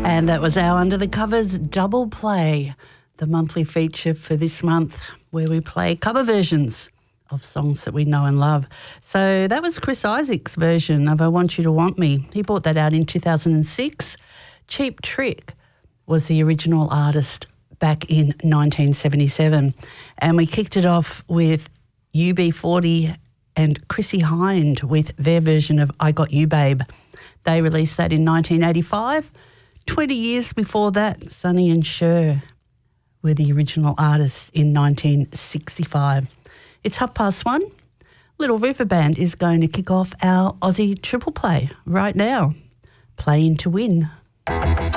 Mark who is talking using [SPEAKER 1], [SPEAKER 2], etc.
[SPEAKER 1] And that was our Under the Covers Double Play, the monthly feature for this month where we play cover versions of songs that we know and love. So that was Chris Isaak's version of I Want You to Want Me. He brought that out in 2006. Cheap Trick was the original artist back in 1977. And we kicked it off with UB40 and Chrissie Hynde with their version of I Got You Babe. They released that in 1985. 20 years before that, Sonny and Cher were the original artists in 1965. It's 1:30. Little River Band is going to kick off our Aussie Triple Play right now. Playing to Win.